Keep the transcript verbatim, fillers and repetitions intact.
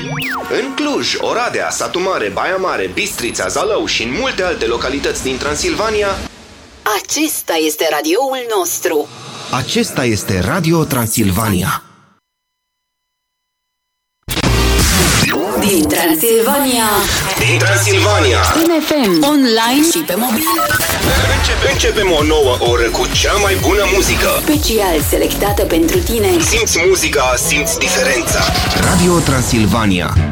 În Cluj, Oradea, Satu Mare, Baia Mare, Bistrița, Zalău și în multe alte localități din Transilvania, acesta este radioul nostru. acesta este Radio Transilvania. Din Transilvania. Din Transilvania. În F M, online și pe mobil. Începem, începem o nouă oră cu cea mai bună muzică. Special selectată pentru tine. Simți muzica, simți diferența. Radio Transilvania.